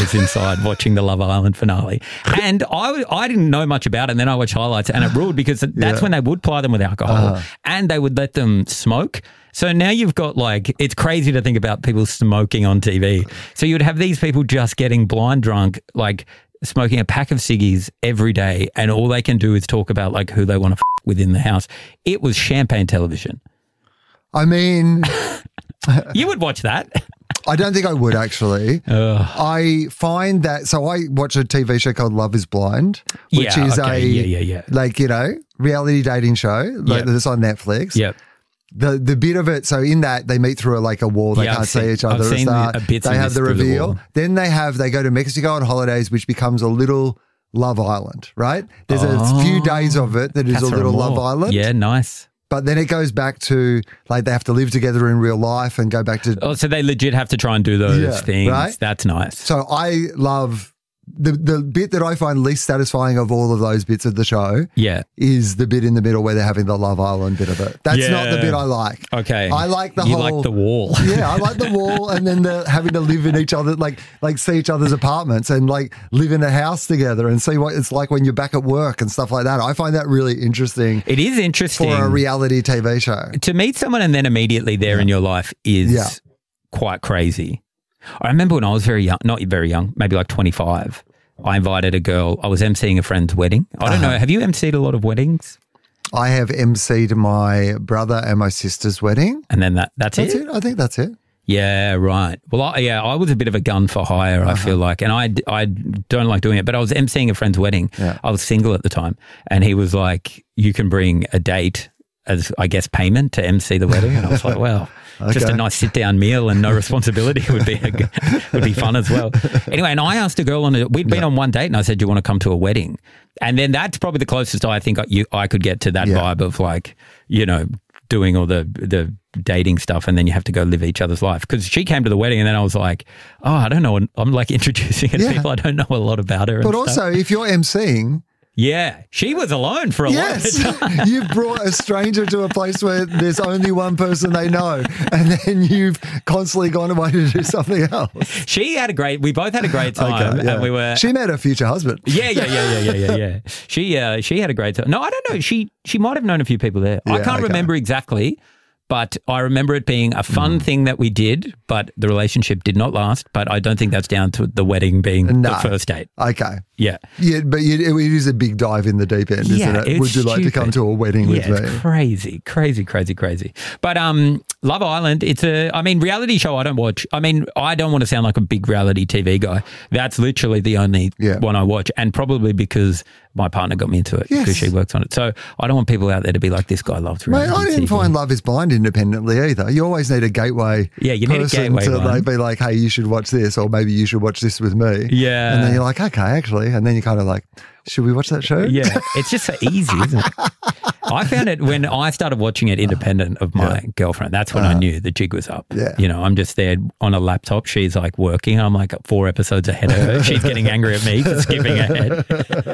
was inside watching the Love Island finale. And I didn't know much about it. And then I watched highlights and it ruled because that's when they would ply them with alcohol and they would let them smoke. So now you've got like, it's crazy to think about people smoking on TV. So you would have these people just getting blind drunk, like smoking a pack of ciggies every day. And all they can do is talk about like who they want to within the house. It was champagne television. I mean... You would watch that. I don't think I would actually. I find that, so I watch a TV show called Love is Blind, which is like, you know, reality dating show that's on Netflix. Yep. The bit of it, so in that they meet through like a wall, they can't see each other at the start. They have the reveal. Then they go to Mexico on holidays, which becomes a little Love Island, right? There's a few days of it that is a little Love Island. Yeah, nice. But then it goes back to like they have to live together in real life and go back to... Oh, so they legit have to try and do those things. Right? That's nice. So I love... The bit that I find least satisfying of all of those bits of the show is the bit in the middle where they're having the Love Island bit of it. That's not the bit I like. Okay. I like You like the wall. Yeah, I like the wall and then the having to live in each other, like see each other's apartments and like live in a house together and see what it's like when you're back at work and stuff like that. I find that really interesting. It is interesting. For a reality TV show. To meet someone and then immediately there in your life is quite crazy. I remember when I was very young, not very young, maybe like 25, I invited a girl. I was emceeing a friend's wedding. I don't know. Have you emceed a lot of weddings? I have emceed my brother and my sister's wedding. And then that's it? I think that's it. Yeah, right. Well, I was a bit of a gun for hire, I feel like, and I don't like doing it, but I was emceeing a friend's wedding. Yeah. I was single at the time, and he was like, you can bring a date as, I guess, payment to MC the wedding. And I was like, well... Just a nice sit-down meal and no responsibility would be fun as well. Anyway, and I asked a girl we'd been on one date and I said, do you want to come to a wedding? And then that's probably the closest I think I could get to that vibe of like, you know, doing all the dating stuff and then you have to go live each other's life. Because she came to the wedding and then I was like, oh, I don't know. I'm like introducing her to people. I don't know a lot about her. But also, if you're emceeing... Yeah, she was alone for a long time. You've brought a stranger to a place where there's only one person they know, and then you've constantly gone away to do something else. We both had a great time, and She met her future husband. Yeah. She had a great time. No, I don't know. She might have known a few people there. I can't remember exactly. But I remember it being a fun thing that we did, but the relationship did not last. But I don't think that's down to the wedding being the first date. Okay. Yeah. Yeah, but it is a big dive in the deep end, isn't it? Would you like to come to a wedding with me? It's crazy. But Love Island, reality show I don't watch. I mean, I don't want to sound like a big reality TV guy. That's literally the only one I watch, and probably because my partner got me into it because she works on it. So I don't want people out there to be like, this guy loves reality I didn't TV. find Love is Blind independently either. You always need a gateway you need a gateway to like, be like, hey, you should watch this, or maybe you should watch this with me. Yeah. And then you're like, okay, actually. And then you're kind of like, should we watch that show? Yeah. It's just so easy, isn't it? I found it when I started watching it independent of my girlfriend. That's when I knew the jig was up. Yeah. You know, I'm just there on a laptop. She's like working. I'm like 4 episodes ahead of her. She's getting angry at me for skipping ahead.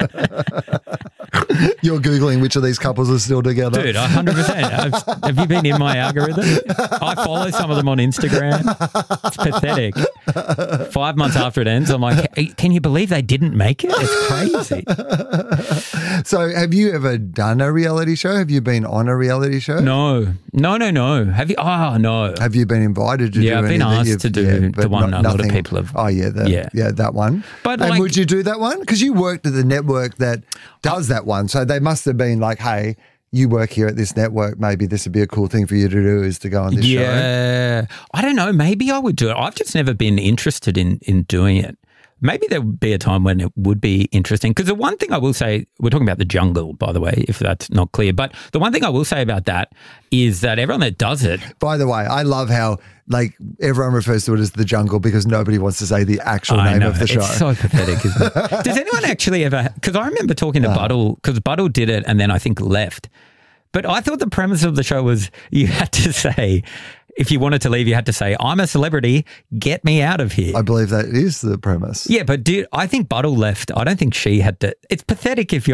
You're Googling which of these couples are still together. Dude, 100%. Have you been in my algorithm? I follow some of them on Instagram. It's pathetic. 5 months after it ends, I'm like, hey, can you believe they didn't make it? It's crazy. So have you ever done a reality show? Have you been on a reality show? No. Have you? Oh, no. Have you been invited to do I've been asked to do the one a lot of people have. Oh, that one. But and would you do that one? Because you worked at the network that does that one. So they must have been like, hey, you work here at this network. Maybe this would be a cool thing for you to do is to go on this show. Yeah. I don't know. Maybe I would do it. I've just never been interested in doing it. Maybe there would be a time when it would be interesting. Because the one thing I will say, we're talking about The Jungle, by the way, if that's not clear. But the one thing I will say about that is that everyone that does it. By the way, I love how like everyone refers to it as The Jungle because nobody wants to say the actual name of the show. It's so pathetic, isn't it? Does anyone actually ever, because I remember talking to Buddle, because Buddle did it and then I think left. But I thought the premise of the show was you had to say, if you wanted to leave, you had to say, I'm a celebrity, get me out of here. I believe that is the premise. Yeah, but I think Buddle left. I don't think she had to. It's pathetic if you're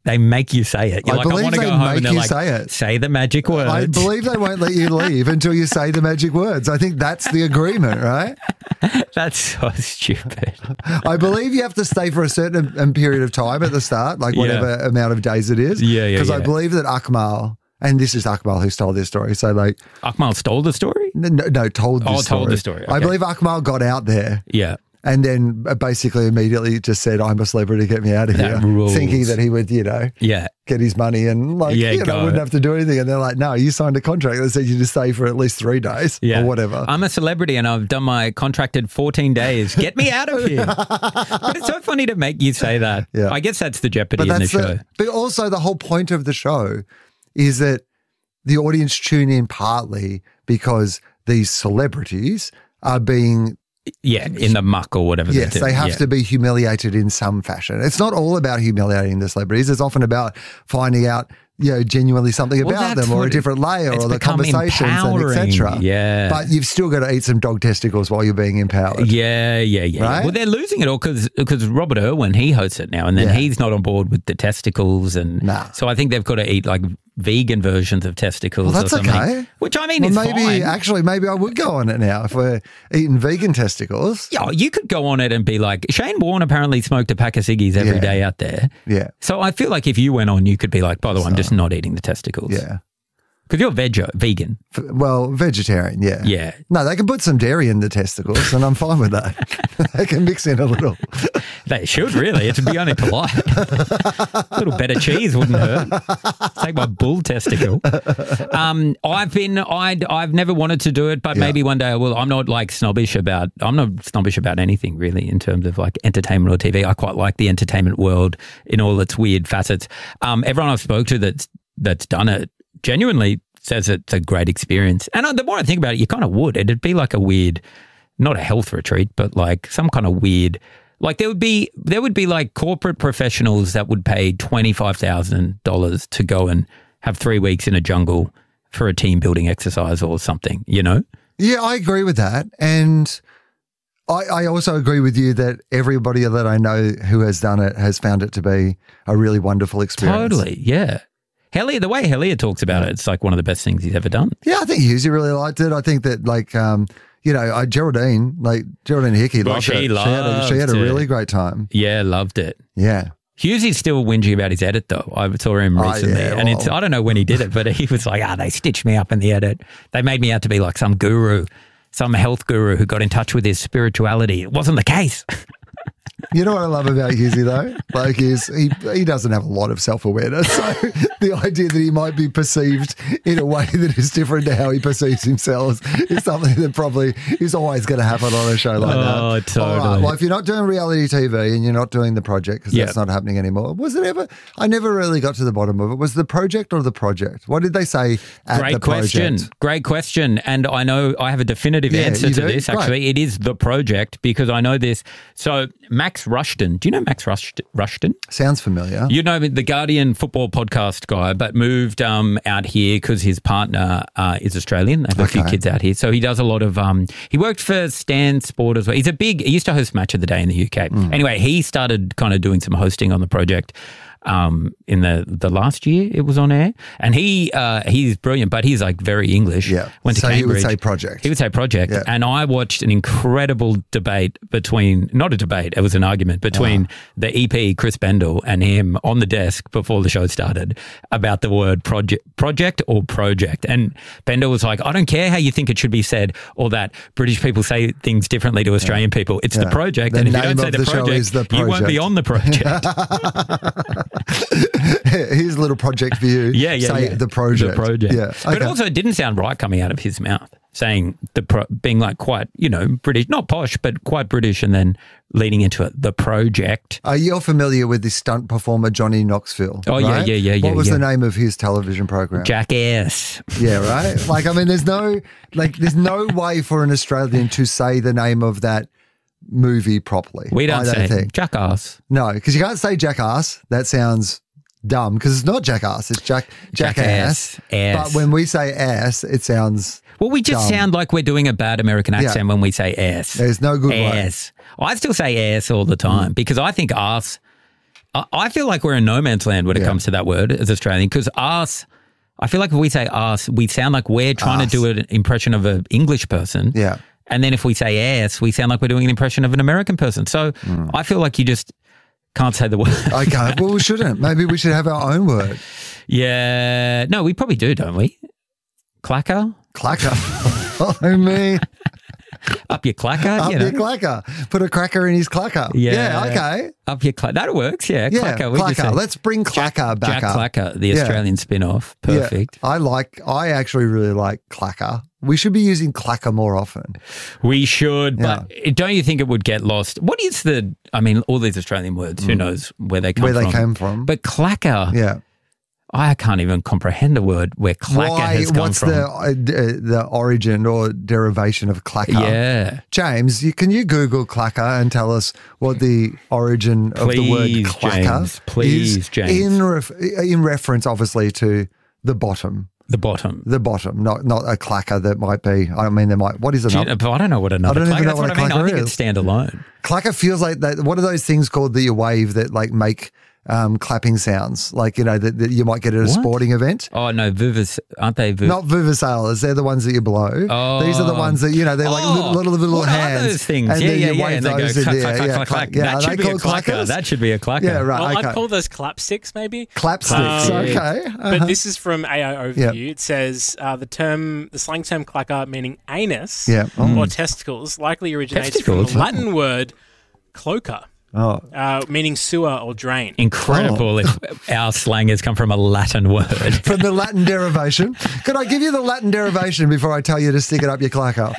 They make you say it. You're like, I want to go home, and they're like, say the magic words. I believe they won't let you leave until you say the magic words. I think that's the agreement, right? That's so stupid. I believe you have to stay for a certain period of time at the start, like whatever amount of days it is. Yeah. Because I believe that Akmal, and this is Akmal who stole this story. So like, Akmal stole the story? No, told this story. Told the story. Okay. I believe Akmal got out there. Yeah. And then basically immediately just said, I'm a celebrity, get me out of here. Thinking that he would, get his money and wouldn't have to do anything. And they're like, no, you signed a contract that said you to stay for at least 3 days or whatever. I'm a celebrity and I've done my contracted 14 days. Get me out of here. But it's so funny to make you say that. Yeah. I guess that's the jeopardy in the show. But also the whole point of the show is that the audience tune in partly because these celebrities are being... in the muck or whatever. Yes, they have to be humiliated in some fashion. It's not all about humiliating the celebrities. It's often about finding out, genuinely something about them or a different layer or the conversations and etc. Yeah. But you've still got to eat some dog testicles while you're being empowered. Yeah. Right? Well, they're losing it all because Robert Irwin, he hosts it now and then he's not on board with the testicles. And so I think they've got to eat like vegan versions of testicles or something. Okay. Which I mean is fine. Actually, maybe I would go on it now if we're eating vegan testicles. Yeah, you could go on it and be like, Shane Warne apparently smoked a pack of ciggies every day out there. Yeah. So I feel like if you went on, you could be like, by the way, I'm just not eating the testicles. Yeah. Because you're vegan. Well, vegetarian, yeah. Yeah. No, they can put some dairy in the testicles and I'm fine with that. They can mix in a little. They should really. It would be only polite. A little better cheese wouldn't hurt. Take my bull testicle. I've never wanted to do it, but maybe one day I will. I'm not snobbish about anything really in terms of like entertainment or TV. I quite like the entertainment world in all its weird facets. Everyone I've spoke to that's done it genuinely says it's a great experience. And the more I think about it, you kind of would. It'd be like a weird, not a health retreat, but like some kind of weird, like there would be like corporate professionals that would pay $25,000 to go and have 3 weeks in a jungle for a team building exercise or something, Yeah, I agree with that. And I also agree with you that everybody that I know who has done it has found it to be a really wonderful experience. Totally, yeah. The way Hellier talks about it, it's like one of the best things he's ever done. Yeah, I think Husey really liked it. I think that Geraldine Hickey loved it. She had a really great time. Yeah, loved it. Yeah. Husey's still whinging about his edit though. I saw him recently and I don't know when he did it, but he was like, they stitched me up in the edit. They made me out to be like some guru, some health guru who got in touch with his spirituality. It wasn't the case. You know what I love about Husey though? Like he doesn't have a lot of self-awareness. So the idea that he might be perceived in a way that is different to how he perceives himself is something that probably is always going to happen on a show like that. Oh, totally. All right. Well, if you're not doing reality TV and you're not doing the project, because that's not happening anymore, was it ever? I never really got to the bottom of it. Was the project or the project? What did they say at the project? Great question. And I know I have a definitive answer to this. Actually, it is the project because I know this. So Max Rushton. Do you know Max Rushton? Sounds familiar. You know the Guardian football podcast guy, but moved out here because his partner is Australian. They have a few kids out here. So he does a lot of he worked for Stan Sport as well. He used to host Match of the Day in the UK. Anyway, he started kind of doing some hosting on the project. In the last year it was on air, and he's brilliant, but he's like very English. Yeah, went to Cambridge. He would say project. He would say project, and I watched an incredible debate not a debate, it was an argument between the EP Chris Bendall and him on the desk before the show started about the word project or project. And Bendall was like, I don't care how you think it should be said, or that British people say things differently to Australian people. It's the project, and if you don't say the project, you won't be on the project. Here's a little project for you. Say the project. The project. Yeah. Okay. But also it didn't sound right coming out of his mouth, saying being like quite, British, not posh, but quite British, and then leading into it, the project. You're familiar with this stunt performer, Johnny Knoxville? Oh, right? yeah. What was the name of his television program? Jackass. Yeah, right? Like, I mean, there's no way for an Australian to say the name of that movie properly. We don't say Jackass. No, because you can't say Jackass. That sounds dumb because it's not Jackass. It's Jackass. But when we say ass, it sounds we just sound like we're doing a bad American accent when we say ass. There's no good ass. I still say ass all the time because I think ass I feel like we're in no man's land when it comes to that word as Australian, because arse, I feel like if we say arse, we sound like we're trying to do an impression of an English person. Yeah. And then if we say ass, we sound like we're doing an impression of an American person. So I feel like you just can't say the word. Okay. Well, we shouldn't. Maybe we should have our own word. Yeah. No, we probably do, don't we? Clacker? Clacker. I mean... Up your clacker. Up your clacker. Put a cracker in his clacker. Yeah, okay. Up your clacker. That works, yeah. Clacker. Clacker. Let's bring clacker back up. Jack Clacker, the Australian spin-off. Perfect. Yeah. I actually really like clacker. We should be using clacker more often. We should, but don't you think it would get lost? What is all these Australian words, who knows where they come from? Where they came from. But clacker. Yeah. I can't even comprehend a word where clacker has come from. What's the origin or derivation of clacker? Yeah. James, can you Google clacker and tell us what the origin of the word clacker is? Please, James. In reference, obviously, to the bottom. The bottom. The bottom, not a clacker that might be. I mean, there might. What is it? I don't know what another clacker is. I don't even know what a clacker is. I think it's standalone. Clacker feels like that. What are those things called that you wave that like make clapping sounds, like, that you might get at a sporting event? Oh, no, aren't they? Not vuvuzelas. They're the ones that you blow. Oh. These are the ones that, they're like little hands. Are those things? And then you wave and those they go in there. Clack, clack. That should be a clacker. That should be a clacker. Yeah, right. Well, okay. I'd call those clapsticks, maybe. Clapsticks, okay. But this is from AI Overview. It says the slang term clacker, meaning anus or testicles, likely originates from the Latin word cloaca. Meaning sewer or drain. Incredible if our slang has come from a Latin word. From the Latin derivation. Could I give you the Latin derivation before I tell you to stick it up your clacker?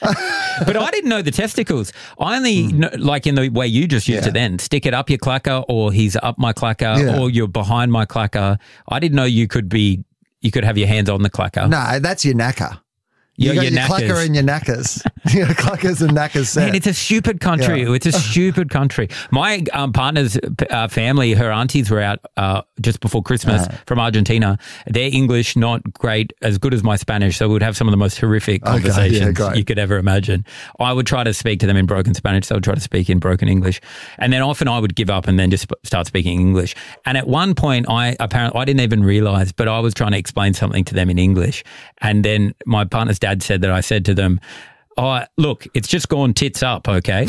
But I didn't know the testicles. I only know, like in the way you just used it then, stick it up your clacker, or he's up my clacker, or you're behind my clacker. I didn't know you could have your hands on the clacker. No, that's your knacker. You got your clacker and your knackers. Your clackers and knackers set. Man, it's a stupid country. Yeah. It's a stupid country. My partner's family, her aunties were out just before Christmas from Argentina. Their English, not great, as good as my Spanish, so we would have some of the most horrific conversations you could ever imagine. I would try to speak to them in broken Spanish. They would try to speak in broken English. And then often I would give up and then just start speaking English. And at one point, I didn't even realize, but I was trying to explain something to them in English. And then my partner's dad said that I said to them, "Oh, look, it's just gone tits up, okay?"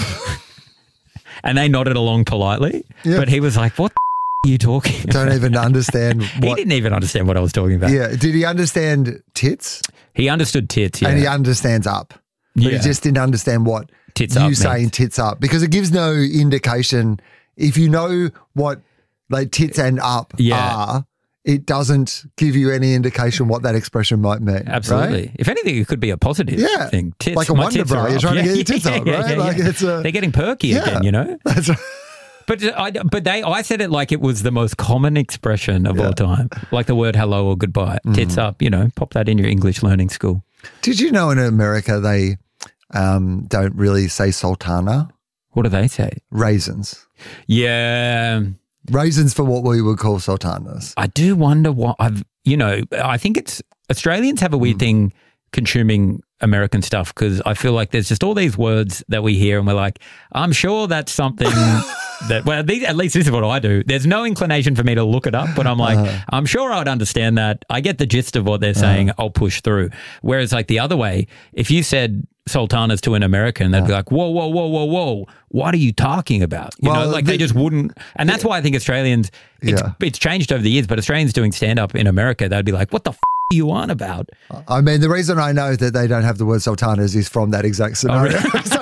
And they nodded along politely. Yep. But he was like, "What are you talking about?" Don't even understand. He didn't even understand what I was talking about. Yeah. Did he understand tits? He understood tits, yeah. And he understands up. But he just didn't understand what tits up saying means. Tits up. Because it gives no indication. If you know what like tits and up are, it doesn't give you any indication what that expression might mean. Absolutely. Right? If anything, it could be a positive thing. Tits, like a Wonder Bra. You're trying to get your tits up, right? Like it's they're getting perky again, That's right. But I said it like it was the most common expression of all time, like the word hello or goodbye. Tits up, pop that in your English learning school. Did you know in America they don't really say sultana? What do they say? Raisins. Yeah. Raisins for what we would call sultanas. I do wonder what I think it's Australians have a weird thing consuming American stuff, because I feel like there's just all these words that we hear and we're like, I'm sure that's something that, at least this is what I do. There's no inclination for me to look it up, but I'm like, I'm sure I'd understand that. I get the gist of what they're saying. I'll push through. Whereas like the other way, if you said sultanas to an American, they'd be like, whoa, whoa, whoa, whoa, whoa. What are you talking about? They just wouldn't. And that's why I think Australians, it's changed over the years, but Australians doing stand-up in America, they'd be like, what the are you on about? I mean, the reason I know that they don't have the word sultanas is from that exact scenario.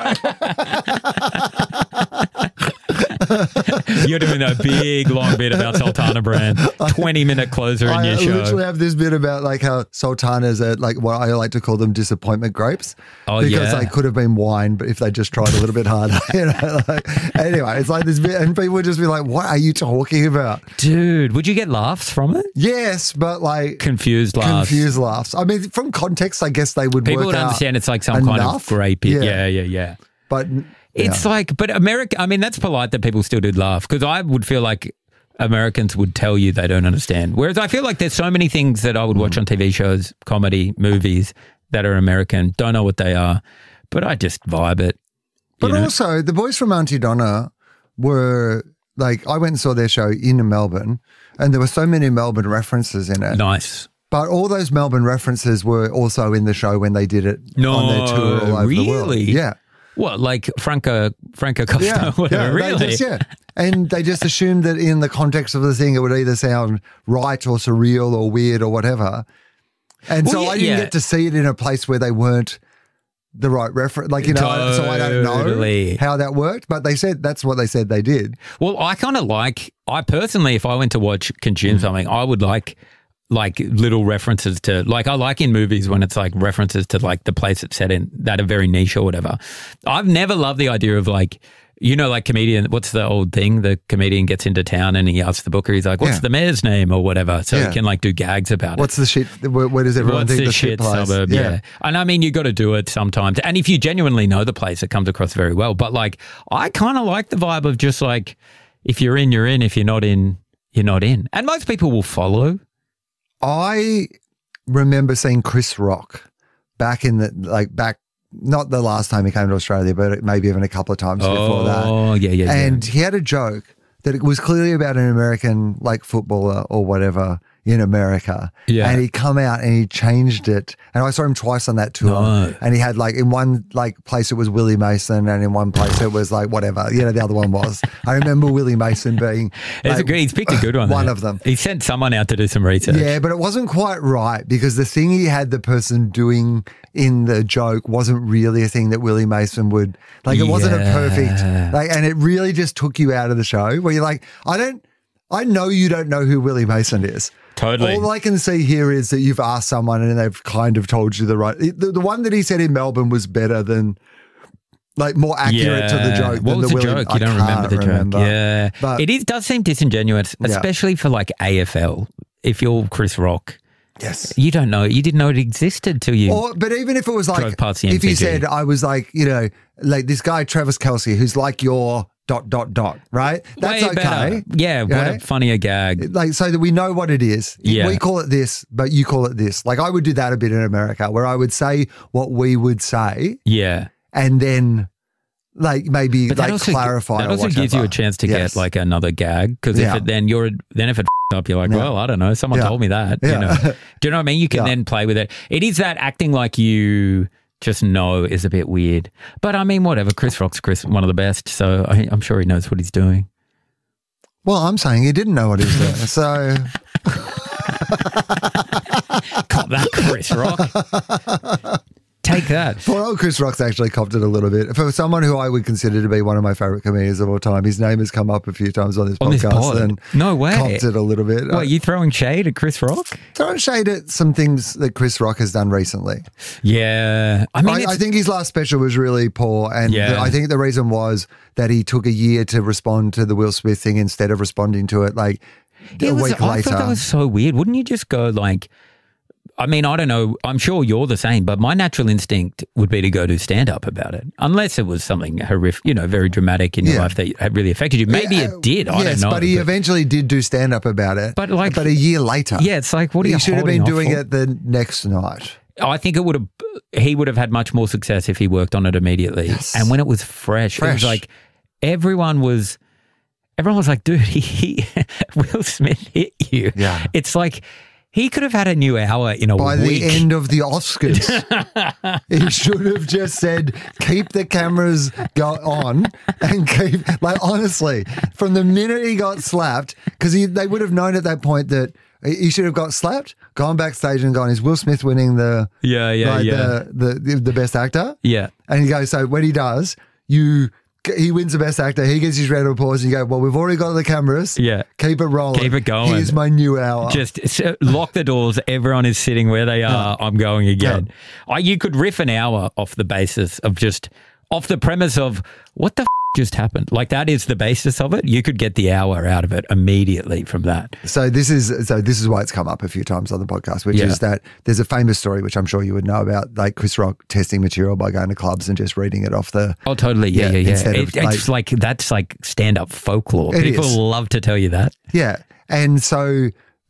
You're doing a big, long bit about Sultana brand. 20-minute closer in your show. I literally have this bit about like how sultanas are like what I like to call them disappointment grapes. Because they could have been wine, but if they just tried a little bit harder, anyway, it's like this bit, and people would just be like, "What are you talking about, dude?" Would you get laughs from it? Yes, but like confused laughs. I mean, from context, I guess they would. People would understand it's like some kind of grape. Yeah. But it's like, but America, I mean, that's polite that people still do laugh, because I would feel like Americans would tell you they don't understand. Whereas I feel like there's so many things that I would watch on TV shows, comedy, movies that are American, don't know what they are, but I just vibe it. But also, the boys from Auntie Donna were like I went and saw their show in Melbourne, and there were so many Melbourne references in it. Nice. But all those Melbourne references were also in the show when they did it on their tour all over the world. Yeah. What, like Franco Costa, whatever, really? And they just assumed that in the context of the thing, it would either sound right or surreal or weird or whatever. And so I didn't get to see it in a place where they weren't the right reference. Like, you know, so I don't know how that worked, but they said that's what they said they did. Well, I kind of I personally, if I went to consume something, I would like little references to, like I like in movies when it's like references to like the place it's set in that are very niche or whatever. I've never loved the idea of like, you know, like comedian, what's the old thing? The comedian gets into town and he asks the booker, he's like, what's the mayor's name or whatever? So he can like do gags about what's the shit, where does everyone think the shit place? Suburb, yeah. And I mean, you got to do it sometimes. And if you genuinely know the place, it comes across very well. But like, I kind of like the vibe of just like, if you're in, you're in. If you're not in, you're not in. And most people will follow. I remember seeing Chris Rock back not the last time he came to Australia, but maybe even a couple of times before that. Oh, yeah. And he had a joke that it was clearly about an American like footballer or whatever in America. Yeah. And he'd come out and he changed it. And I saw him twice on that tour. No. And he had like in one like place it was Willie Mason and in one place it was like whatever, you know, the other one was. I remember Willie Mason being like, he's picked a good one. One of them. He sent someone out to do some research. Yeah, but it wasn't quite right because the thing he had the person doing in the joke wasn't really a thing that Willie Mason would, like it wasn't a perfect, like, and it really just took you out of the show where you're like, I know you don't know who Willie Mason is. Totally. All I can see here is that you've asked someone and they've kind of told you the right. The one that he said in Melbourne was better than, like, more accurate to the joke. What was the joke? You don't remember the joke. Yeah. But it does seem disingenuous, especially for like AFL. If you're Chris Rock. Yes. You don't know. You didn't know it existed till you. But even if it was like, if you said, I was like, you know, like this guy, Travis Kelce, who's like your ... right? That's okay. Better. Yeah, what a funnier gag. Like, so that we know what it is. Yeah. We call it this, but you call it this. Like, I would do that a bit in America where I would say what we would say. Yeah. And then, like, maybe like clarify. That also gives you a chance to get like another gag because if it up, you're like, well, I don't know. Someone told me that. You know? Do you know what I mean? You can then play with it. It is that acting like you just know is a bit weird. But I mean, whatever. Chris Rock's one of the best, so I'm sure he knows what he's doing. Well, I'm saying he didn't know what he was doing, so... Cop that, Chris Rock. Take that. Poor old Chris Rock's actually copped it a little bit. For someone who I would consider to be one of my favourite comedians of all time, his name has come up a few times on this podcast. And no way. Copped it a little bit. What, are you throwing shade at Chris Rock? Throwing shade at some things that Chris Rock has done recently. Yeah. I mean, I think his last special was really poor. And I think the reason was that he took a year to respond to the Will Smith thing instead of responding to it like a week later. I thought that was so weird. Wouldn't you just go like... I mean, I don't know. I'm sure you're the same, but my natural instinct would be to go do stand-up about it, unless it was something horrific, you know, very dramatic in your life that had really affected you. Maybe it did. I don't know. But he eventually did do stand-up about it. But a year later. Yeah, it's like, what are you should have been doing it the next night. I think he would have had much more success if he worked on it immediately. Yes. And when it was fresh, it was like everyone was like, dude, Will Smith hit you. Yeah. It's like... He could have had a new hour in a week. By the end of the Oscars. He should have just said, keep the cameras on and keep, like, honestly, from the minute he got slapped, because they would have known at that point that he should have got slapped, gone backstage and gone, is Will Smith winning the best actor? Yeah. And he goes, so when he does, he wins the best actor. He gets his round of applause and you go, well, we've already got the cameras. Yeah. Keep it rolling. Keep it going. Here's my new hour. Just lock the doors. Everyone is sitting where they are. I'm going again. Yeah. You could riff an hour off the basis of off the premise of what the just happened. Like that is the basis of it. You could get the hour out of it immediately from that. So this is why it's come up a few times on the podcast, which is that there's a famous story, which I'm sure you would know about, like Chris Rock testing material by going to clubs and just reading it off the... Oh, totally. Yeah. It's like that's like stand-up folklore. People love to tell you that. Yeah. And so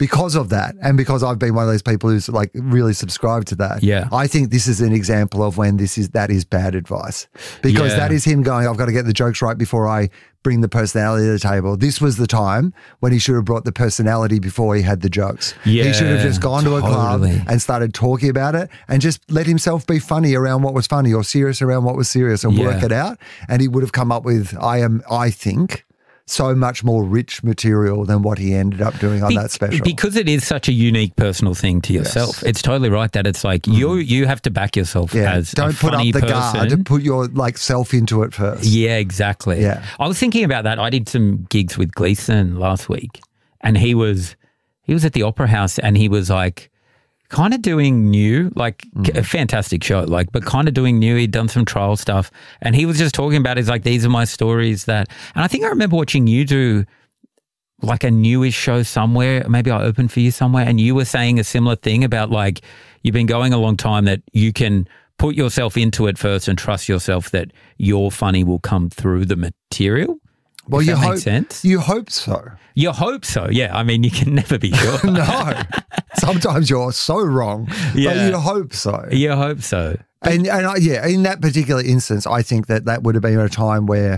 because of that, and because I've been one of those people who's like really subscribed to that. Yeah. I think this is an example of when that is bad advice, because that is him going, I've got to get the jokes right before I bring the personality to the table. This was the time when he should have brought the personality before he had the jokes. Yeah, he should have just gone to a club and started talking about it and just let himself be funny around what was funny or serious around what was serious and work it out. And he would have come up with, I think, so much more rich material than what he ended up doing on that special. Because it is such a unique personal thing to yourself. Yes. It's totally right that it's like you have to back yourself as Don't a funny put up the person. guard. Put your like self into it first. Yeah, exactly. Yeah. I was thinking about that. I did some gigs with Gleason last week, and he was at the Opera House, and he was like kind of doing new, like a fantastic show, like, but kind of doing new. He'd done some trial stuff, and he was just talking about it. He's like, these are my stories that, and I think I remember watching you do like a newish show somewhere. Maybe I opened for you somewhere, and you were saying a similar thing about like, you've been going a long time, that you can put yourself into it first and trust yourself that your funny will come through the material. Well, you hope, sense? You hope so. You hope so, yeah. I mean, you can never be sure. No. Sometimes you're so wrong, but you hope so. You hope so. And in that particular instance, I think that would have been a time where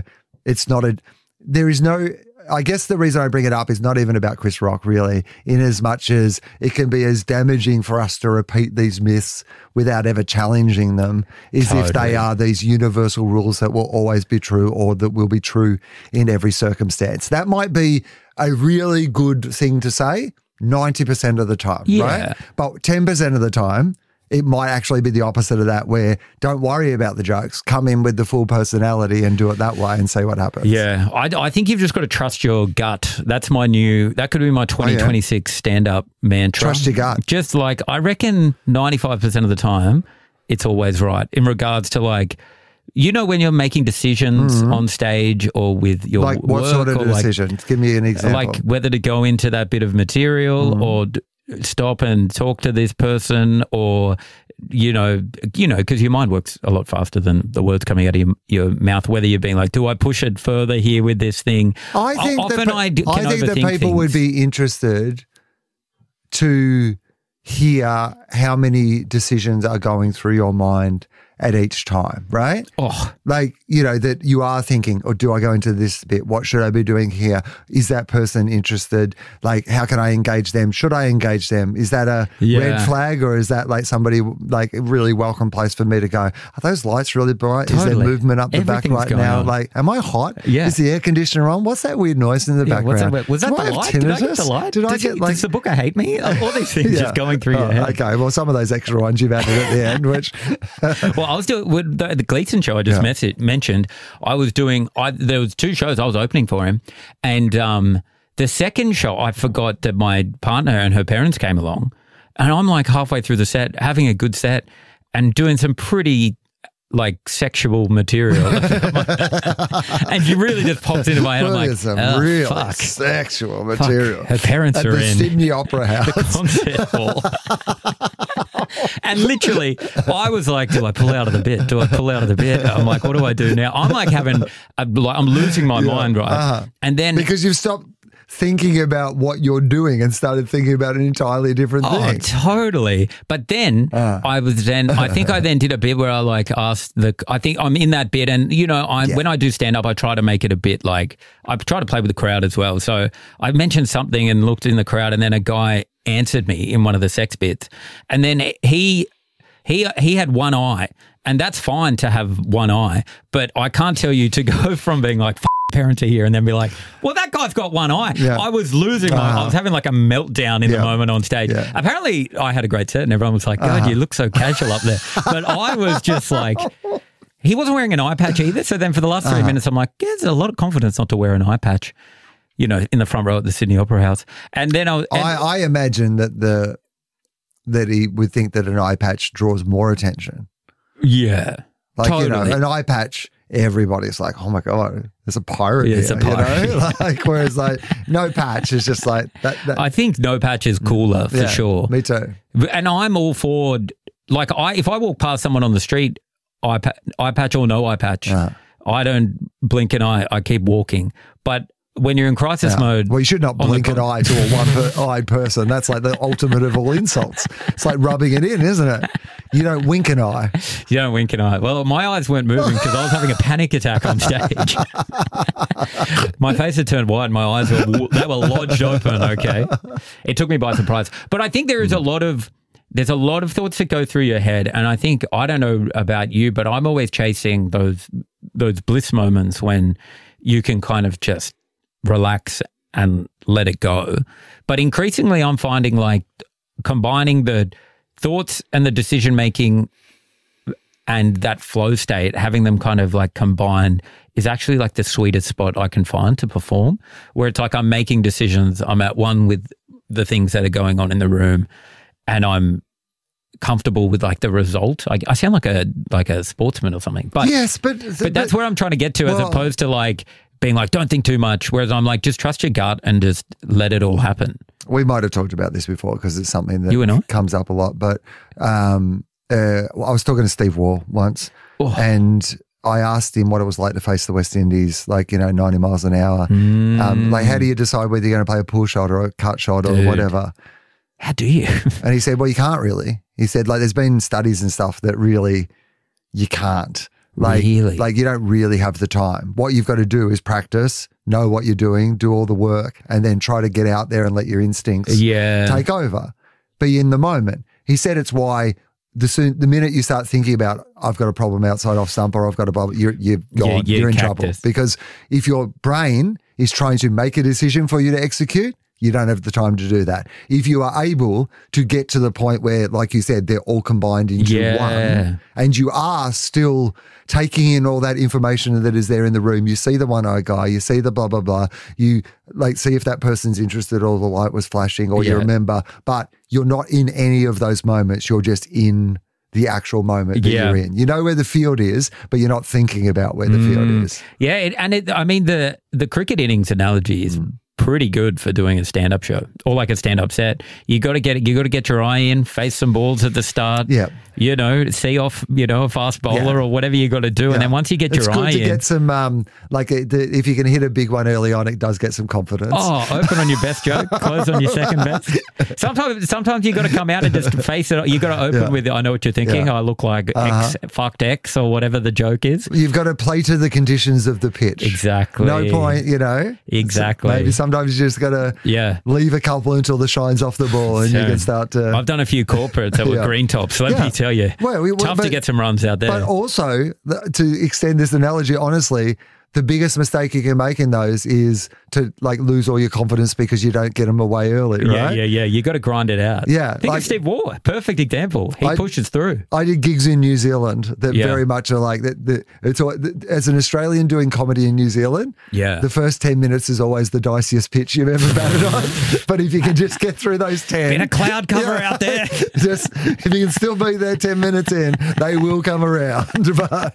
there is no, I guess the reason I bring it up is not even about Chris Rock, really, in as much as it can be as damaging for us to repeat these myths without ever challenging them, is if they are these universal rules that will always be true or that will be true in every circumstance. That might be a really good thing to say 90% of the time, right? But 10% of the time, it might actually be the opposite of that, where don't worry about the jokes, come in with the full personality and do it that way and see what happens. Yeah, I think you've just got to trust your gut. That's that could be my 2026 stand-up mantra. Trust your gut. Just like, I reckon 95% of the time, it's always right in regards to like, you know, when you're making decisions on stage or with your like what work, sort of decisions? Give me an example. Like whether to go into that bit of material or stop and talk to this person, or you know, because your mind works a lot faster than the words coming out of your mouth. Whether you're being like, do I push it further here with this thing? I think that people would be interested to hear how many decisions are going through your mind at each time, right? Oh. Like, you know, that you are thinking, or do I go into this bit? What should I be doing here? Is that person interested? Like, how can I engage them? Should I engage them? Is that a red flag, or is that like somebody, like a really welcome place for me to go, are those lights really bright? Totally. Is there movement up the back right now? On. Like, am I hot? Yeah. Is the air conditioner on? What's that weird noise in the background? Was that the light? Did I get the light? Does the booker hate me? All these things just going through your head. Okay, well, some of those extra ones you've added at the end, which... Well, I was doing with the Gleason show I just mentioned. I was doing. There was 2 shows I was opening for him, and the second show I forgot that my partner and her parents came along, and I'm like halfway through the set, having a good set, and doing some pretty like sexual material, and she really just pops into my head. I'm like, some real sexual material. Her parents at are the in Sydney Opera House, the concert hall. And literally, I was like, do I pull out of the bit? Do I pull out of the bit? I'm like, what do I do now? I'm like I'm losing my mind, right? And then because you've stopped thinking about what you're doing and started thinking about an entirely different thing. Oh, totally. But then I think I then did a bit where I like asked I think I'm in that bit, and you know, when I do stand up, I try to make it a bit like, I try to play with the crowd as well. So I mentioned something and looked in the crowd, and then a guy answered me in one of the sex bits, and then he had one eye, and that's fine to have one eye, but I can't tell you to go from being like parent to here and then be like, well, that guy's got one eye. Yeah. I was losing I was having like a meltdown in the moment on stage. Yeah. Apparently I had a great set and everyone was like, God, you look so casual up there. But I was just like, he wasn't wearing an eye patch either. So then for the last 3 minutes, I'm like, yeah, there's a lot of confidence not to wear an eye patch, you know, in the front row at the Sydney Opera House. And then I imagine that he would think that an eye patch draws more attention. Yeah. Like, totally. You know, an eye patch, everybody's like, oh my God, there's a pirate here. It's a pirate. You know? Like, whereas like no patch is just like that. I think no patch is cooler for sure. Me too. And I'm all for, like, if I walk past someone on the street, eye patch or no eye patch, I don't blink an eye. I keep walking. But when you're in crisis mode. Well, you should not blink an eye to a one-eyed person. That's like the ultimate of all insults. It's like rubbing it in, isn't it? You don't wink an eye. You don't wink an eye. Well, my eyes weren't moving because I was having a panic attack on stage. My face had turned white and my eyes were lodged open, okay? It took me by surprise. But I think there's a lot of thoughts that go through your head, and I think, I don't know about you, but I'm always chasing those bliss moments when you can kind of just relax and let it go. But increasingly I'm finding like combining the thoughts and the decision making and that flow state, having them kind of like combined is actually like the sweetest spot I can find to perform, where it's like I'm making decisions, I'm at one with the things that are going on in the room, and I'm comfortable with like the result. I sound like a sportsman or something, but yes, but that's where I'm trying to get to, as opposed to like being like, don't think too much. Whereas I'm like, just trust your gut and just let it all happen. We might have talked about this before because it's something that comes up a lot. But I was talking to Steve Waugh once, and I asked him what it was like to face the West Indies, 90 miles an hour. Like, how do you decide whether you're going to play a pull shot or a cut shot or whatever? How do you? And he said, well, you can't really. He said, like, there's been studies and stuff that really you can't. Like you don't really have the time. What you've got to do is practice, know what you're doing, do all the work, and then try to get out there and let your instincts take over. Be in the moment. He said it's why the minute you start thinking about, I've got a problem outside off stump or I've got a problem, you're gone. You're in trouble. Because if your brain is trying to make a decision for you to execute, you don't have the time to do that. If you are able to get to the point where, like you said, they're all combined into one, and you are still taking in all that information that is there in the room, you see the one-eyed guy, you see the blah, blah, blah, you like see if that person's interested or the light was flashing or you remember, but you're not in any of those moments. You're just in the actual moment that you're in. You know where the field is, but you're not thinking about where the field is. Yeah, I mean, the cricket innings analogy is pretty good for doing a stand-up show or like a stand-up set. You got to get your eye in, face some balls at the start. Yeah, see off a fast bowler or whatever you got to do, and then once you get your eye in, it's good to get some if you can hit a big one early on, it does get some confidence. Oh, open on your best joke, close on your second best. Sometimes you got to come out and just face it. You got to open with, I know what you're thinking. I look like fucked X or whatever the joke is. You've got to play to the conditions of the pitch. Exactly. No point, Exactly. Maybe sometimes you just got to leave a couple until the shine's off the ball and you can start to... I've done a few corporates that were green tops, so let me tell you. Tough to get some runs out there. But also, to extend this analogy, honestly, the biggest mistake you can make in those is to lose all your confidence because you don't get them away early, right? Yeah. You got to grind it out. Yeah. Think of Steve Waugh, perfect example. He pushes through. I did gigs in New Zealand that very much are like that. As an Australian doing comedy in New Zealand, the first 10 minutes is always the diciest pitch you've ever batted on. But if you can just get through those 10. Been a cloud cover out there. Just if you can still be there 10 minutes in, they will come around. But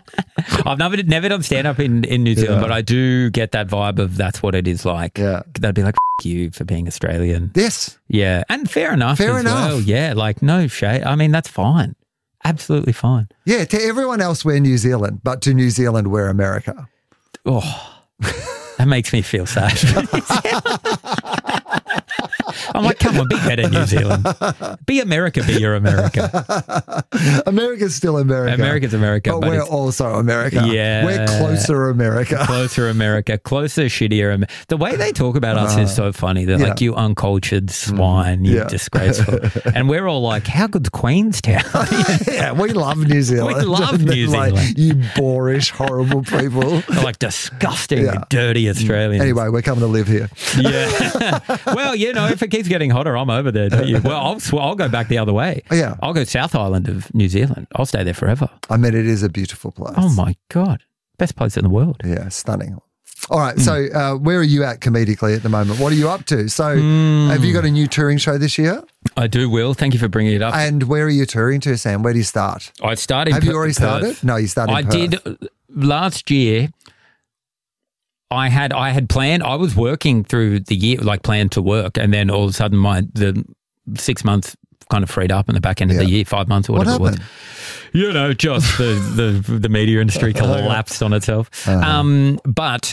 I've never done stand-up in New Zealand, but I do get that vibe of that's what it is like. Yeah. They'd be like, F you for being Australian. Yes. Yeah. And fair enough. Fair enough. Well. Yeah. Like, no shade. I mean, that's fine. Absolutely fine. Yeah. To everyone else, we're New Zealand, but to New Zealand, we're America. Oh, that makes me feel sad. I'm like, come on, be better, New Zealand. Be America, be your America. America's still America. America's America. But we're also America. Yeah. We're closer America. Closer America. Closer, shittier. The way they talk about us is so funny. They're like, you uncultured swine, you disgraceful. And we're all like, how good's Queenstown? Yeah, we love New Zealand. We love New Zealand. Like, you boorish, horrible people. They're like disgusting, dirty Australians. Anyway, we're coming to live here. Yeah. Well, if it keeps getting hotter, I'm over there. Well, I'll go back the other way. Yeah. I'll go South Island of New Zealand. I'll stay there forever. I mean, it is a beautiful place. Oh, my God. Best place in the world. Yeah, stunning. All right, so where are you at comedically at the moment? What are you up to? So have you got a new touring show this year? I do, Will. Thank you for bringing it up. And where are you touring to, Sam? Where do you start? I started Have you already started? No, you started in Perth. I did last year. I had planned. I was working through the year, planned to work, and then all of a sudden, the 6 months kind of freed up in the back end of the year, 5 months or whatever it was. Just the media industry collapsed on itself. But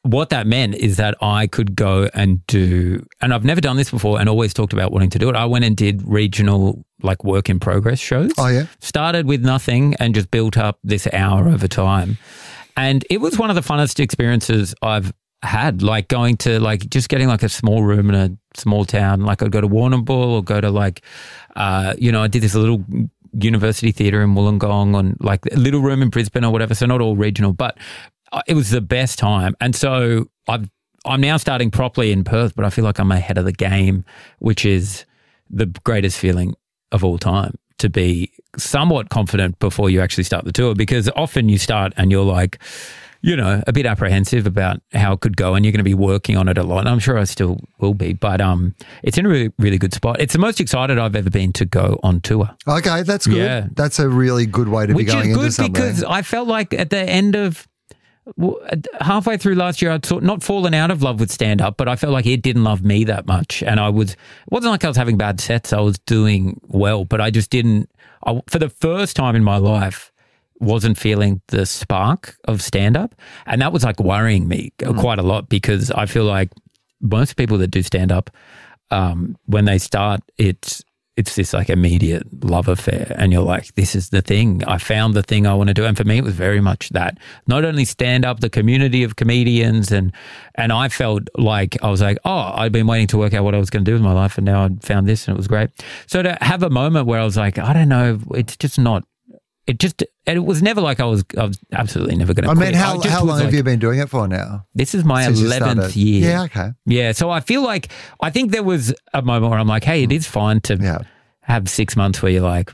what that meant is that I could go and do, and I've never done this before and always talked about wanting to do it. I went and did regional like work in progress shows. Oh, yeah. Started with nothing and just built up this hour over time. And it was one of the funnest experiences I've had, like going to like just getting like a small room in a small town. Like I'd go to Warrnambool or go to like, I did this little university theatre in Wollongong and like a little room in Brisbane or whatever. So not all regional, but it was the best time. And so I'm now starting properly in Perth, but I feel like I'm ahead of the game, which is the greatest feeling of all time, to be somewhat confident before you actually start the tour, because often you start and you're like, a bit apprehensive about how it could go and you're going to be working on it a lot. And I'm sure I still will be, but it's in a really, really good spot. It's the most excited I've ever been to go on tour. Okay, that's good. Yeah. That's a really good way to be going into something. Which is good because I felt like at the end of halfway through last year, I'd not fallen out of love with stand-up, but I felt like it didn't love me that much. And it wasn't like I was having bad sets. I was doing well, but I just didn't, for the first time in my life, wasn't feeling the spark of stand-up. And that was like worrying me quite a lot, because I feel like most people that do stand-up, when they start, it's this like immediate love affair and you're like, this is the thing. I found the thing I want to do. And for me, it was very much that. Not only stand up, the community of comedians, and I felt like I was like, I'd been waiting to work out what I was going to do with my life, and now I'd found this and it was great. So to have a moment where I was like, I don't know, it's just not, it was never like I was absolutely never going to quit. How long have you been doing it for now? This is my 11th year. Yeah, okay. Yeah, so I think there was a moment where I'm like, hey, it is fine to have 6 months where you're like,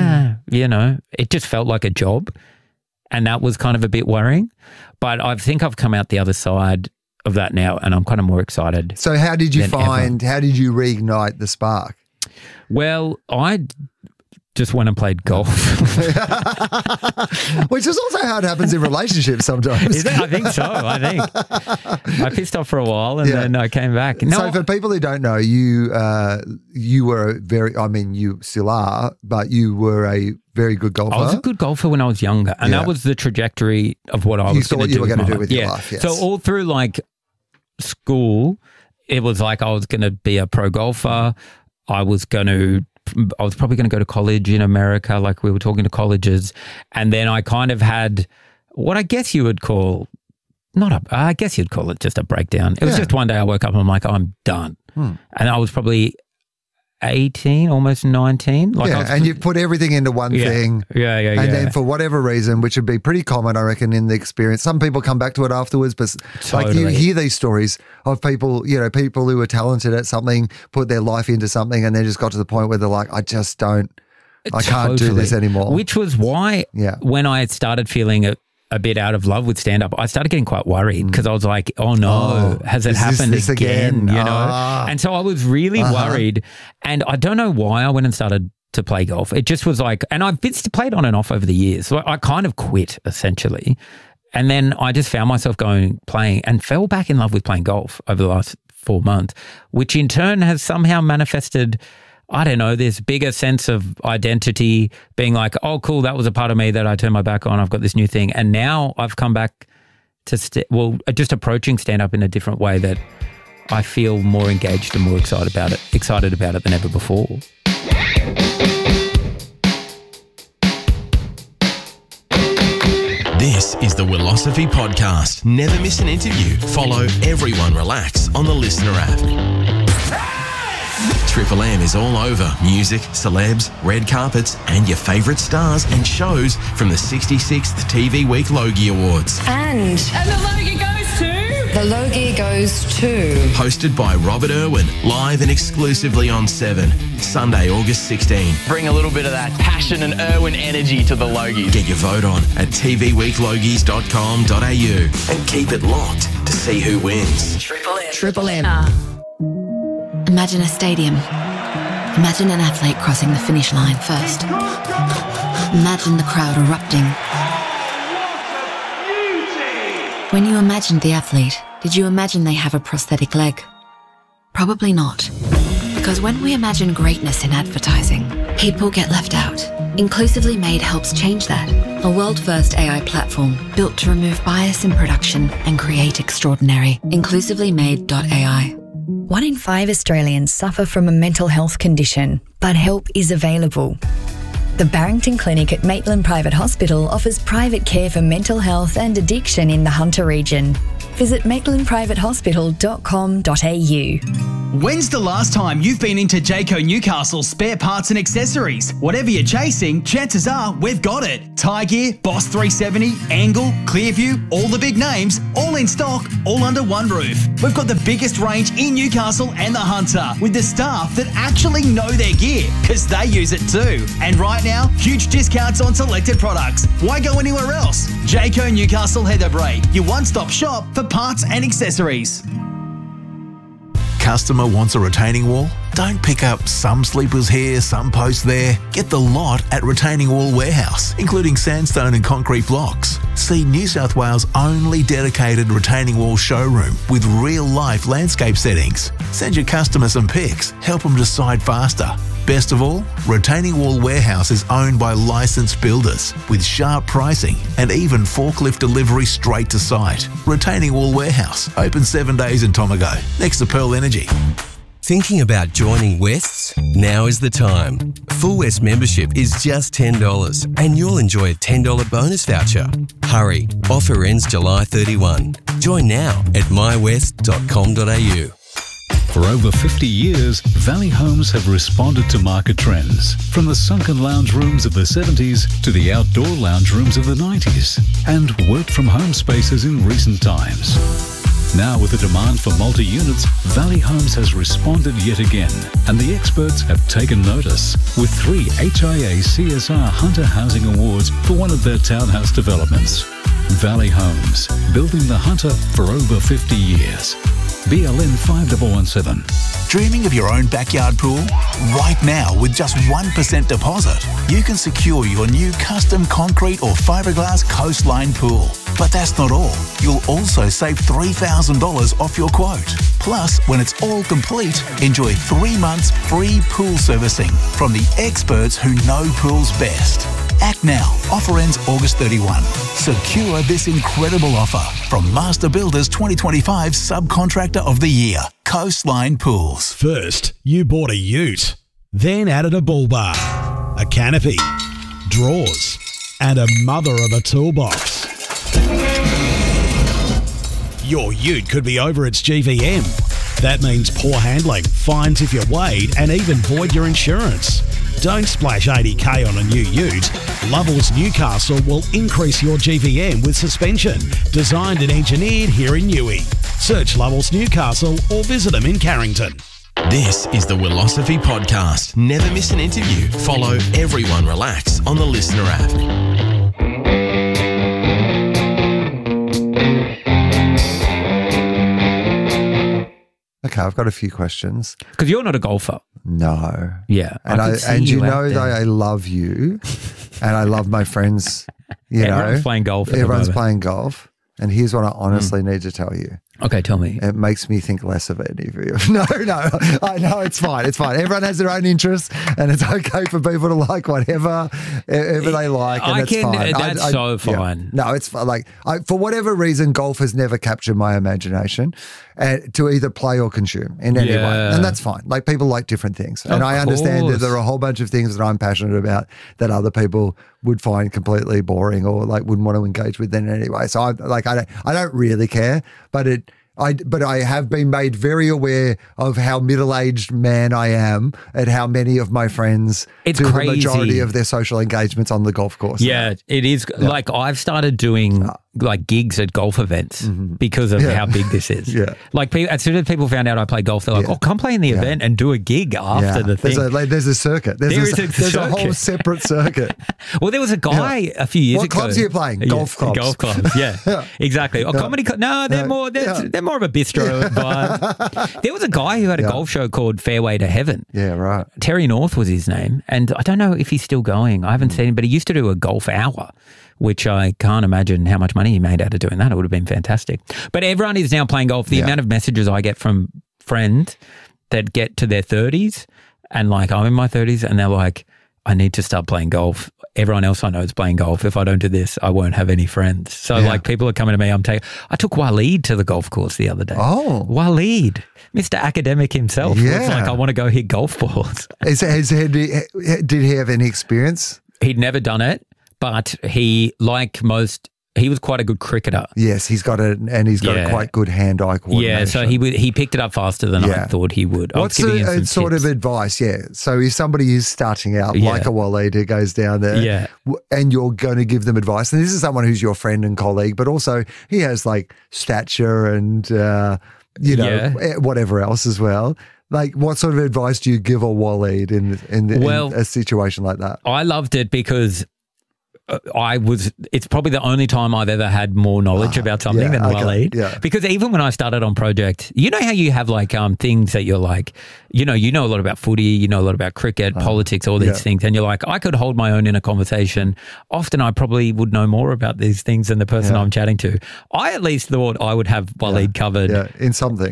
it just felt like a job, and that was kind of a bit worrying. But I think I've come out the other side of that now, and I'm kind of more excited. So how did you reignite the spark? Well, I just went and played golf. Which is also how it happens in relationships sometimes. I think so. I pissed off for a while and then I came back. So for people who don't know, you were you still are, but you were a very good golfer. I was a good golfer when I was younger, and that was the trajectory of what I was going to do. You thought you were going to do with your life, yes. So all through like school, it was like I was going to be a pro golfer. I was probably going to go to college in America, like we were talking to colleges. And then I kind of had what I guess you would call, I guess you'd call it just a breakdown. It was just one day I woke up and I'm like, I'm done. And I was probably 18, almost 19. And you put everything into one thing. And then for whatever reason, which would be pretty common, I reckon, in the experience, some people come back to it afterwards, but like you hear these stories of people, people who are talented at something, put their life into something, and they just got to the point where they're like, I can't do this anymore. Which was why when I started feeling a bit out of love with stand-up, I started getting quite worried, because I was like, oh no, has it happened again? And so I was really worried, and I don't know why I went and started to play golf. It just was like, and I've played on and off over the years, so I kind of quit essentially, and then I just found myself playing and fell back in love with playing golf over the last 4 months, which in turn has somehow manifested, I don't know, this bigger sense of identity, being like, oh, cool, that was a part of me that I turned my back on. I've got this new thing. And now I've come back to, just approaching stand-up in a different way that I feel more engaged and more excited about it than ever before. This is the Willosophy Podcast. Never miss an interview. Follow Everyone Relax on the Listener app. Triple M is all over music, celebs, red carpets, and your favourite stars and shows from the 66th TV Week Logie Awards. And the Logie goes to... The Logie goes to... Hosted by Robert Irwin, live and exclusively on 7, Sunday, August 16. Bring a little bit of that passion and Irwin energy to the Logies. Get your vote on at tvweeklogies.com.au and keep it locked to see who wins. Triple M. Imagine a stadium. Imagine an athlete crossing the finish line first. Imagine the crowd erupting. When you imagined the athlete, did you imagine they have a prosthetic leg? Probably not. Because when we imagine greatness in advertising, people get left out. Inclusively Made helps change that. A world-first AI platform built to remove bias in production and create extraordinary. InclusivelyMade.ai. 1 in 5 Australians suffer from a mental health condition, but help is available. The Barrington Clinic at Maitland Private Hospital offers private care for mental health and addiction in the Hunter region. Visit maitlandprivatehospital.com.au. When's the last time you've been into Jayco Newcastle spare parts and accessories? Whatever you're chasing, chances are we've got it. Tyre Gear, Boss 370, Angle, Clearview, all the big names, all in stock, all under one roof. We've got the biggest range in Newcastle and the Hunter, with the staff that actually know their gear, because they use it too. And right now, huge discounts on selected products. Why go anywhere else? Jayco Newcastle Heather Bray, your one-stop shop for parts and accessories. Customer wants a retaining wall? Don't pick up some sleepers here, some posts there. Get the lot at Retaining Wall Warehouse, including sandstone and concrete blocks. See New South Wales' only dedicated retaining wall showroom with real-life landscape settings. Send your customer some pics, help them decide faster. Best of all, Retaining Wall Warehouse is owned by licensed builders with sharp pricing and even forklift delivery straight to site. Retaining Wall Warehouse, open 7 days in Tomago, next to Pearl Energy. Thinking about joining Wests? Now is the time. Full West membership is just $10 and you'll enjoy a $10 bonus voucher. Hurry, offer ends July 31. Join now at mywest.com.au. For over 50 years, Valley Homes have responded to market trends, from the sunken lounge rooms of the 70s to the outdoor lounge rooms of the 90s, and work-from-home spaces in recent times. Now, with the demand for multi-units, Valley Homes has responded yet again, and the experts have taken notice, with 3 HIA CSR Hunter Housing Awards for one of their townhouse developments. Valley Homes, building the Hunter for over 50 years. BLN 5117. Dreaming of your own backyard pool? Right now, with just 1% deposit, you can secure your new custom concrete or fiberglass coastline pool. But that's not all. You'll also save $3,000 off your quote. Plus, when it's all complete, enjoy 3 months free pool servicing from the experts who know pools best. Act now. Offer ends August 31. Secure this incredible offer from Master Builders 2025 Subcontractor of the Year, Coastline Pools. First, you bought a ute, then added a bull bar, a canopy, drawers, and a mother of a toolbox. Your ute could be over its GVM. That means poor handling, fines if you're weighed, and even void your insurance. Don't splash $80,000 on a new ute. Lovells Newcastle will increase your GVM with suspension, designed and engineered here in Newey. Search Lovells Newcastle or visit them in Carrington. This is the Willosophy Podcast. Never miss an interview. Follow Everyone Relax on the Listener app. Okay, I've got a few questions. Because you're not a golfer. No. Yeah. And you know that I love you and I love my friends. Everyone's playing golf. Everyone's playing golf. And here's what I honestly need to tell you. Okay, tell me. It makes me think less of any of you. No, I know it's fine. It's fine. Everyone has their own interests, and it's okay for people to like whatever they like, and it's fine. That's so fine. Yeah. No, it's fine. Like, for whatever reason, golf has never captured my imagination to either play or consume in any way, and that's fine. Like, people like different things, and I understand that there are a whole bunch of things that I'm passionate about that other people would find completely boring or like wouldn't want to engage with in any way. So I don't really care, but I have been made very aware of how middle-aged man I am and how many of my friends do the majority of their social engagements on the golf course. Yeah, it is. Yeah. Like, I've started doing like gigs at golf events because of how big this is. Like, as soon as people found out I play golf, they're like, oh, come play in the event and do a gig after the thing. There's a circuit. There's a whole separate circuit. Well, there was a guy a few years ago. What clubs are you playing? Golf clubs. Golf clubs, exactly. Or comedy clubs. No, they're more, they're more of a bistro vibe. There was a guy who had a golf show called Fairway to Heaven. Yeah, right. Terry North was his name. And I don't know if he's still going. I haven't seen him, but he used to do a golf hour, which I can't imagine how much money he made out of doing that. It would have been fantastic. But everyone is now playing golf. The amount of messages I get from friends that get to their 30s and like, I'm in my 30s and they're like, I need to start playing golf. Everyone else I know is playing golf. If I don't do this, I won't have any friends. So like people are coming to me. I took Waleed to the golf course the other day. Oh. Waleed, Mr. Academic himself. Yeah. Was like, I want to go hit golf balls. Did he have any experience? He'd never done it, but he was quite a good cricketer. Yes, he's got a quite good hand-eye coordination. Yeah, so he picked it up faster than I thought he would. What's a sort of advice? Yeah, so if somebody is starting out like a Waleed who goes down there, and you're going to give them advice, and this is someone who's your friend and colleague, but also he has like stature and whatever else as well. Like, what sort of advice do you give a Waleed in a situation like that? I loved it because it's probably the only time I've ever had more knowledge about something than Waleed. Yeah. Because even when I started on Project, you know how you have like things that you're like, you know a lot about footy, you know a lot about cricket, politics, all these things. And you're like, I could hold my own in a conversation. Often I probably would know more about these things than the person I'm chatting to. I at least thought I would have Waleed covered. Yeah, in something.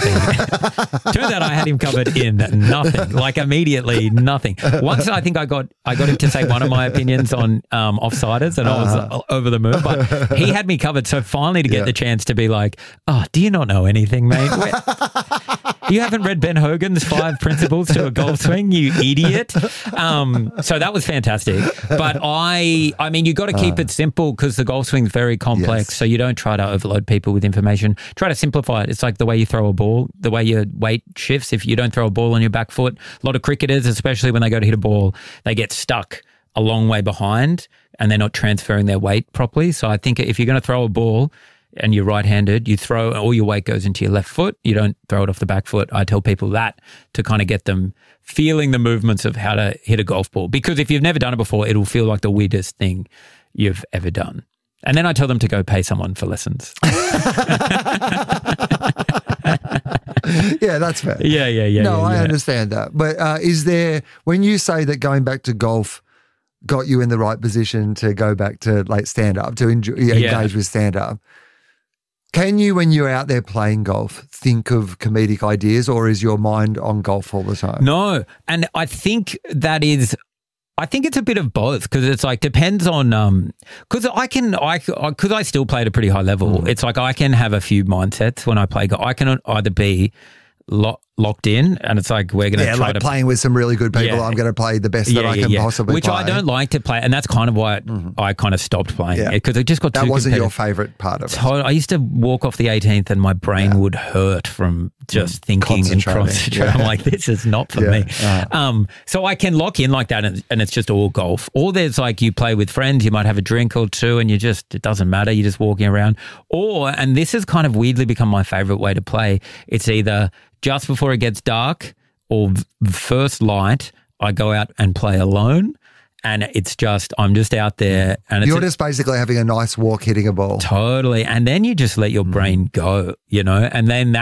Turns out I had him covered in nothing, like immediately nothing. Once I think I got him to say one of my opinions on offsiders and I was over the moon, but he had me covered. So finally to get the chance to be like, oh, do you not know anything, mate? You haven't read Ben Hogan's 5 Principles to a Golf Swing, you idiot. So that was fantastic. But I mean, you got to keep it simple because the golf swing's very complex. So you don't try to overload people with information. Try to simplify it. It's like the way you throw a ball, the way your weight shifts. If you don't throw a ball on your back foot, a lot of cricketers, especially when they go to hit a ball, they get stuck a long way behind and they're not transferring their weight properly. So I think if you're going to throw a ball and you're right-handed, you throw, all your weight goes into your left foot. You don't throw it off the back foot. I tell people that to kind of get them feeling the movements of how to hit a golf ball. Because if you've never done it before, it'll feel like the weirdest thing you've ever done. And then I tell them to go pay someone for lessons. Yeah, that's fair. Yeah. No, I understand that. But is there, when you say that going back to golf got you in the right position to go back to like stand-up, to engage with stand-up, can you, when you're out there playing golf, think of comedic ideas, or is your mind on golf all the time? No, and I think it's a bit of both because it's like depends on because I still play at a pretty high level. It's like I can have a few mindsets when I play golf. I can either be locked in, and it's like we're going to try to playing with some really good people. I'm going to play the best that I can possibly which play. I don't like to play, and that's kind of why I kind of stopped playing because it just got too wasn't your favourite part of it. I used to walk off the 18th and my brain would hurt from just thinking and concentrating. I'm like, this is not for me. So I can lock in like that, and it's just all golf. Or there's like you play with friends, you might have a drink or two, and it doesn't matter. You're just walking around. And this has kind of weirdly become my favourite way to play. It's either just before it gets dark or first light, I go out and play alone, and I'm just out there. And you're just basically having a nice walk, hitting a ball. Totally. And then you just let your brain go, and then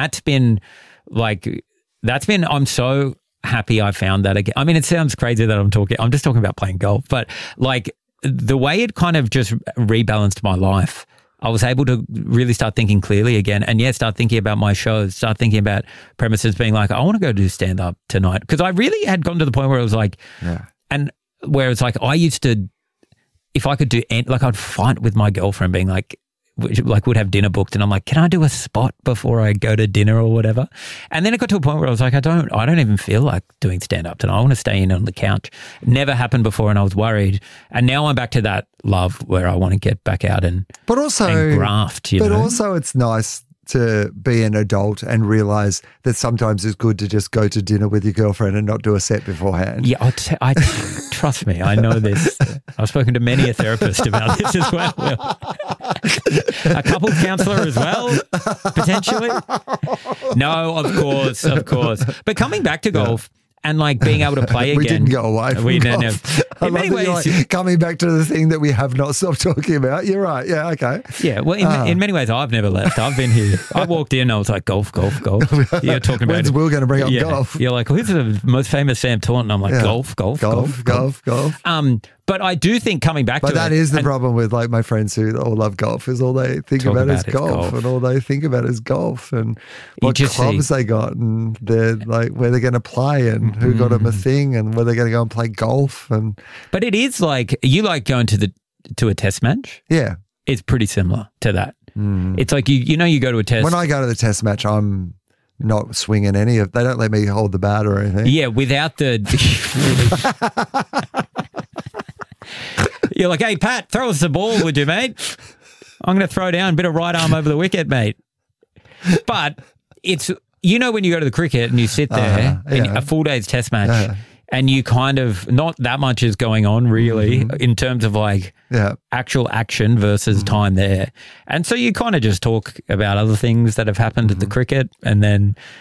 I'm so happy I found that again. I mean, it sounds crazy that I'm just talking about playing golf, but like the way it kind of just rebalanced my life, I was able to really start thinking clearly again and start thinking about my shows, start thinking about premises, being like, I want to go do stand-up tonight. Because I really had gotten to the point where it was like, and where it's like I used to, if I could do, like I'd fight with my girlfriend being like would have dinner booked and I'm like, can I do a spot before I go to dinner or whatever? And then it got to a point where I was like, I don't even feel like doing stand-up tonight. I want to stay in on the couch. Never happened before and I was worried. And now I'm back to that love where I want to get back out and graft. But also it's nice to be an adult and realise that sometimes it's good to just go to dinner with your girlfriend and not do a set beforehand. Yeah, I trust me, I know this. I've spoken to many a therapist about this as well. A couples counsellor as well, potentially. No, of course. But coming back to golf and like being able to play again. We didn't go away from golf. In many ways, coming back to the thing that we have not stopped talking about. You're right. Yeah, okay. Yeah, well, in many ways, I've never left. I've been here. I walked in, I was like, golf. You're talking about it. We're going to bring up golf. You're like, who's the most famous Sam Taunton? I'm like, golf. But I do think coming back to it. But that is the problem with like my friends who all love golf is all they think about is golf and all they think about is golf and what clubs they got and they're like where they're going to play and who got them a thing and where they're going to go and play golf. But it is like you like going to a test match. Yeah. It's pretty similar to that. It's like you go to a test. When I go to the test match, I'm not swinging any of. They don't let me hold the bat or anything. Yeah, without the. You're like, hey, Pat, throw us the ball, would you, mate? I'm going to throw down a bit of right arm over the wicket, mate. But it's, when you go to the cricket and you sit there, in a full day's test match, and you kind of, not that much is going on really in terms of like actual action versus time there. And so you kind of just talk about other things that have happened at the cricket and then